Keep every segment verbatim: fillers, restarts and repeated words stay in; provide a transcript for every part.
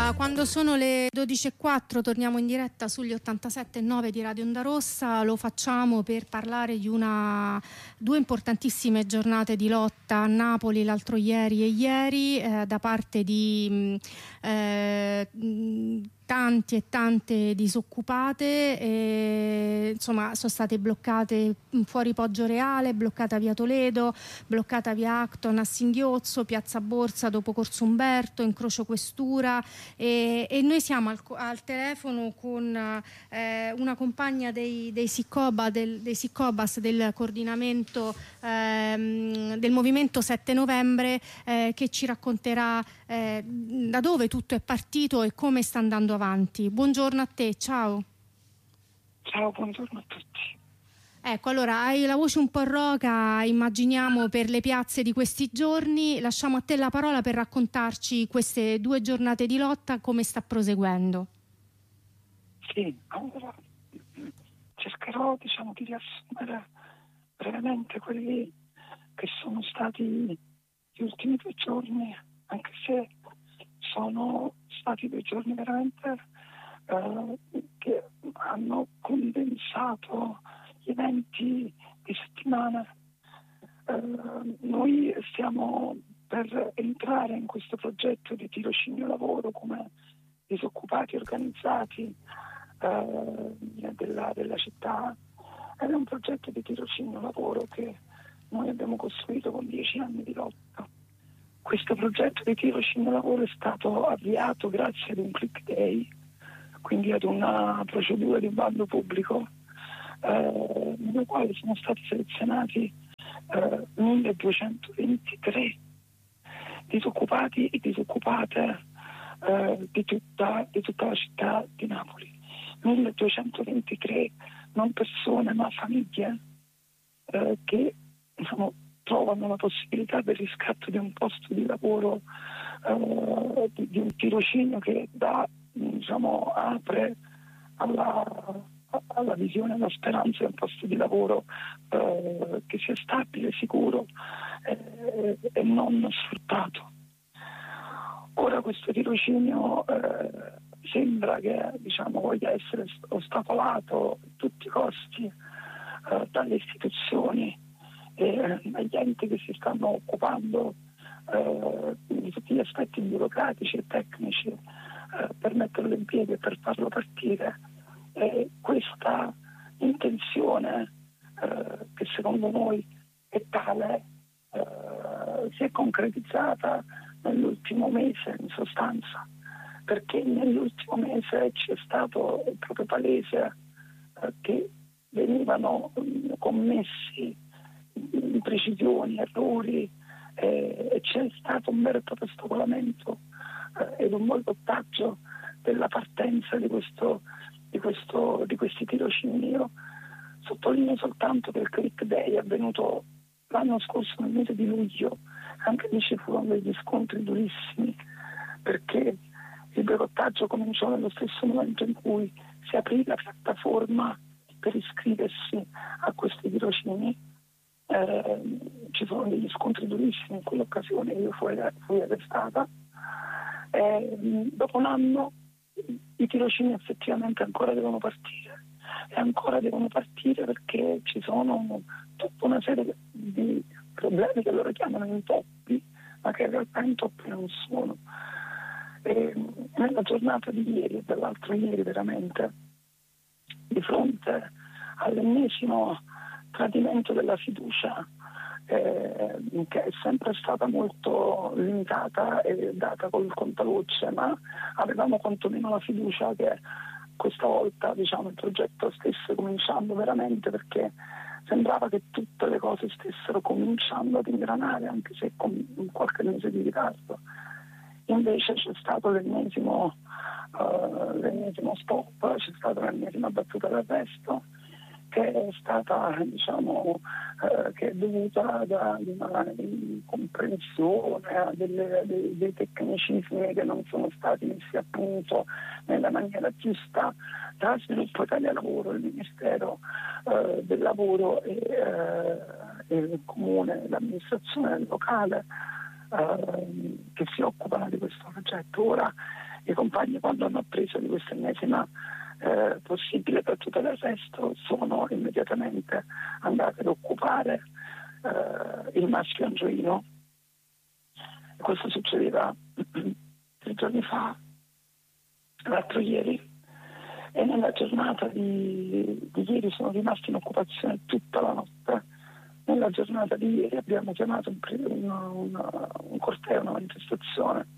Allora, quando sono le dodici e quattro torniamo in diretta sugli ottantasette e nove di Radio Onda Rossa. Lo facciamo per parlare di una due importantissime giornate di lotta a Napoli l'altro ieri e ieri eh, da parte di eh, tanti e tante disoccupate, e, insomma, sono state bloccate fuori Poggioreale, bloccata via Toledo, bloccata via Acton a Singhiozzo, piazza Borsa dopo Corso Umberto, incrocio Questura, e, e noi siamo al, al telefono con eh, una compagna dei, dei Sicoba, del, dei Sicobas del coordinamento ehm, del movimento sette novembre, eh, che ci racconterà eh, da dove tutto è partito e come sta andando avanti. Buongiorno a te, ciao. Ciao, buongiorno a tutti. Ecco, allora hai la voce un po' roca, immaginiamo, per le piazze di questi giorni. Lasciamo a te la parola per raccontarci queste due giornate di lotta, come sta proseguendo. Sì, allora cercherò, diciamo, di riassumere brevemente quelli che sono stati gli ultimi due giorni, anche se sono stati due giorni veramente eh, che hanno condensato gli eventi di settimana. Eh, noi stiamo per entrare in questo progetto di tirocinio lavoro come disoccupati organizzati eh, della, della città. Ed è un progetto di tirocinio lavoro che noi abbiamo costruito con dieci anni di lotta. Questo progetto di tirocinio lavoro è stato avviato grazie ad un click day, quindi ad una procedura di bando pubblico eh, nella quale sono stati selezionati eh, milleduecentoventitré disoccupati e disoccupate eh, di, tutta, di tutta la città di Napoli. milleduecentoventitré non persone ma famiglie eh, che diciamo, trovano la possibilità del riscatto di un posto di lavoro, eh, di, di un tirocinio che dà, diciamo, apre alla, alla visione, alla speranza di un posto di lavoro eh, che sia stabile, sicuro eh, e non sfruttato. Ora questo tirocinio eh, sembra che, diciamo, voglia essere ostacolato a tutti i costi eh, dalle istituzioni e agli enti che si stanno occupando eh, di tutti gli aspetti burocratici e tecnici eh, per metterlo in piedi e per farlo partire. E questa intenzione eh, che secondo noi è tale eh, si è concretizzata nell'ultimo mese in sostanza, perché nell'ultimo mese c'è stato proprio palese eh, che venivano mh, commessi imprecisioni, errori eh, e c'è stato un vero e proprio ostacolamento eh, ed un boicottaggio della partenza di questo, di questo di questi tirocini. Io sottolineo soltanto che il Click Day è avvenuto l'anno scorso nel mese di luglio, anche lì ci furono degli scontri durissimi perché il boicottaggio cominciò nello stesso momento in cui si aprì la piattaforma per iscriversi a questi tirocini. Eh, ci sono degli scontri durissimi, in quell'occasione io fui, fui arrestata. Eh, dopo un anno i tirocini effettivamente ancora devono partire e ancora devono partire perché ci sono tutta una serie di problemi che loro chiamano intoppi, ma che in realtà intoppi non sono. E nella giornata di ieri e dell'altro ieri veramente, di fronte all'ennesimo tradimento della fiducia eh, che è sempre stata molto limitata e data col contaluce, ma avevamo quantomeno la fiducia che questa volta, diciamo, il progetto stesse cominciando veramente, perché sembrava che tutte le cose stessero cominciando ad ingranare, anche se con qualche mese di ritardo. Invece c'è stato l'ennesimo, uh, l'ennesimo stop, c'è stata l'ennesima battuta d'arresto che è stata, diciamo, eh, che è dovuta da una incomprensione, a delle, dei, dei tecnicismi che non sono stati messi a punto nella maniera giusta da Sviluppo Italia Lavoro, il Ministero eh, del Lavoro e, eh, e il Comune, l'amministrazione locale eh, che si occupano di questo progetto. Ora i compagni, quando hanno appreso di questa ennesima eh, possibile battuta d'arresto, sono immediatamente andati ad occupare eh, il maschio angioino. Questo succedeva tre giorni fa, l'altro ieri, e nella giornata di, di ieri sono rimasti in occupazione tutta la notte. Nella giornata di ieri abbiamo chiamato un, una, una, un corteo, una manifestazione,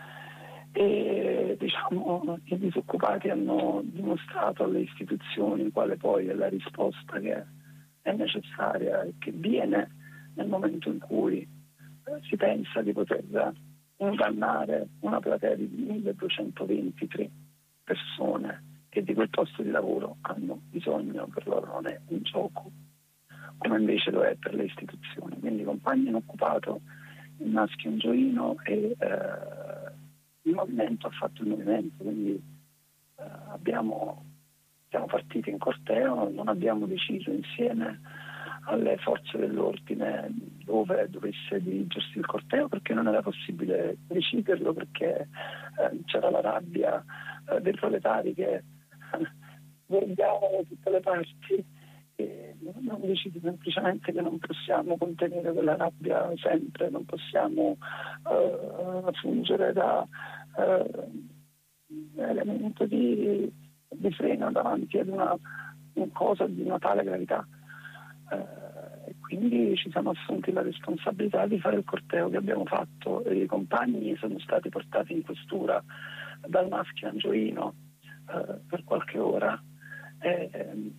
e diciamo i disoccupati hanno dimostrato alle istituzioni quale poi è la risposta che è necessaria e che viene nel momento in cui eh, si pensa di poter ingannare una platea di milleduecentoventitré persone che di quel posto di lavoro hanno bisogno. Per loro non è un gioco, come invece lo è per le istituzioni. Quindi i compagni hanno occupato il maschio angioino e eh, il movimento ha fatto il movimento, quindi eh, abbiamo, siamo partiti in corteo, non abbiamo deciso insieme alle forze dell'ordine dove dovesse dirigersi il corteo, perché non era possibile deciderlo, perché eh, c'era la rabbia eh, dei proletari che guardavano da tutte le parti, e abbiamo deciso semplicemente che non possiamo contenere quella rabbia sempre, non possiamo eh, fungere da eh, elemento di, di freno davanti ad una, una cosa di una tale gravità. Eh, e quindi ci siamo assunti la responsabilità di fare il corteo che abbiamo fatto. I compagni sono stati portati in questura dal maschio angioino eh, per qualche ora, e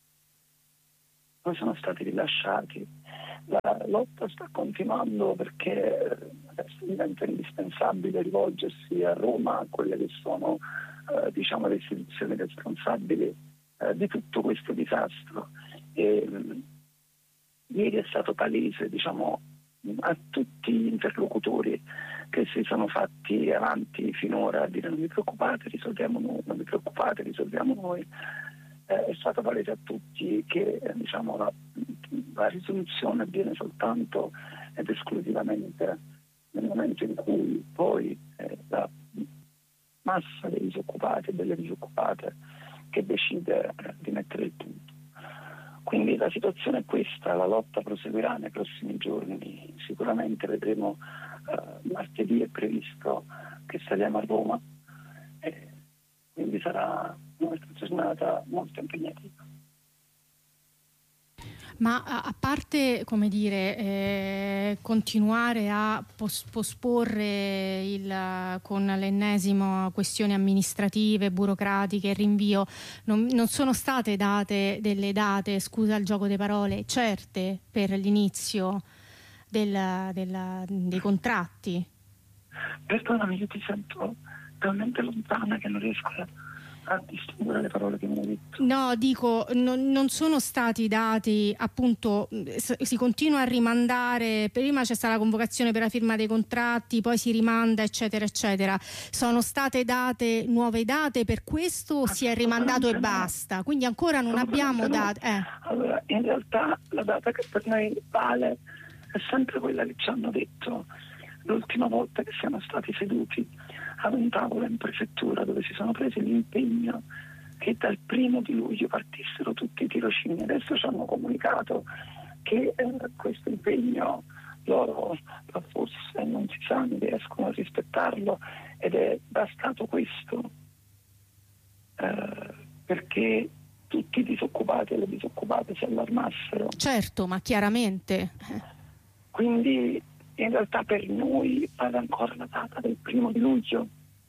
poi sono stati rilasciati. La lotta sta continuando perché adesso diventa indispensabile rivolgersi a Roma, a quelle che sono eh, diciamo le istituzioni responsabili eh, di tutto questo disastro. E, mh, ieri è stato palese, diciamo, a tutti gli interlocutori che si sono fatti avanti finora a dire non vi preoccupate, risolviamo noi, non vi preoccupate, risolviamo noi. Eh, è stato palese a tutti che eh, diciamo, la, la risoluzione avviene soltanto ed esclusivamente nel momento in cui poi eh, la massa dei disoccupati e delle disoccupate che decide eh, di mettere il punto. Quindi la situazione è questa, la lotta proseguirà nei prossimi giorni, sicuramente vedremo eh, martedì è previsto che saliamo a Roma, e quindi sarà una giornata molto impegnativa. Ma a, a parte, come dire, eh, continuare a pos- posporre il, con l'ennesima questioni amministrative, burocratiche, rinvio, non, non sono state date delle date, scusa il gioco di parole, certe per l'inizio del, del, dei contratti? Perdonami, io ti sento talmente lontana che non riesco a a distinguere le parole che mi hai detto. No, dico, non, non sono stati dati, appunto, si continua a rimandare, prima c'è stata la convocazione per la firma dei contratti, poi si rimanda, eccetera, eccetera. Sono state date nuove date per questo o si è rimandato e basta? Quindi ancora non abbiamo date. Eh. Allora, in realtà la data che per noi vale è sempre quella che ci hanno detto l'ultima volta che siamo stati seduti ad un tavolo in prefettura, dove si sono presi l'impegno che dal primo di luglio partissero tutti i tirocini. Adesso ci hanno comunicato che eh, questo impegno loro forse non si sa, non riescono a rispettarlo, ed è bastato questo eh, perché tutti i disoccupati e le disoccupate si allarmassero. Certo, ma chiaramente. Quindi in realtà per noi vale ancora la data del primo di luglio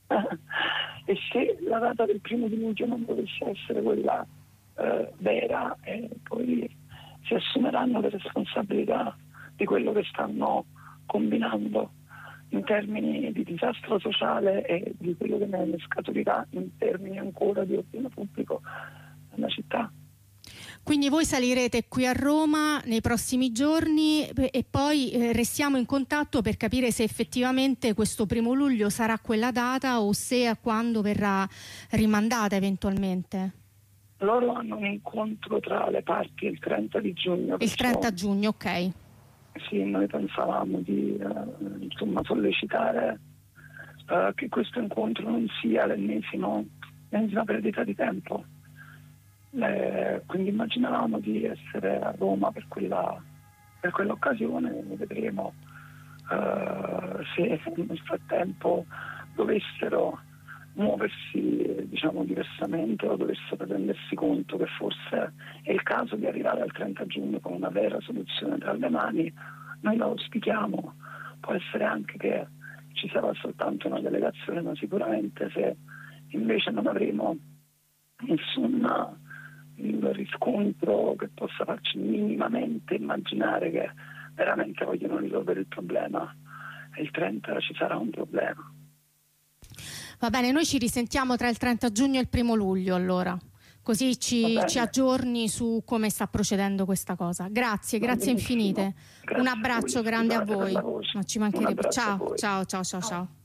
e se la data del primo di luglio non dovesse essere quella eh, vera, eh, poi si assumeranno le responsabilità di quello che stanno combinando in termini di disastro sociale e di quello che ne scaturirà in termini ancora di ordine pubblico nella città. Quindi voi salirete qui a Roma nei prossimi giorni e poi eh, restiamo in contatto per capire se effettivamente questo primo luglio sarà quella data o se a quando verrà rimandata eventualmente. Loro hanno un incontro tra le parti il trenta di giugno. Il trenta giugno, ok. Sì, noi pensavamo di eh, insomma sollecitare uh, che questo incontro non sia l'ennesimo, l'ennesima perdita di tempo. Le, quindi immaginavamo di essere a Roma per, quella, per quell'occasione, vedremo uh, se nel frattempo dovessero muoversi, diciamo, diversamente, o dovessero rendersi conto che forse è il caso di arrivare al trenta giugno con una vera soluzione tra le mani. Noi lo auspichiamo. Può essere anche che ci sarà soltanto una delegazione, ma sicuramente se invece non avremo nessun riscontro che possa farci minimamente immaginare che veramente vogliono risolvere il problema, e il trenta ci sarà un problema. Va bene, noi ci risentiamo tra il trenta giugno e il primo luglio, allora, così ci, ci aggiorni su come sta procedendo questa cosa. Grazie, Va grazie benissimo. infinite. Grazie, un abbraccio grande a voi. Non ci mancherebbe. Ciao, ciao, ciao, ciao, ciao.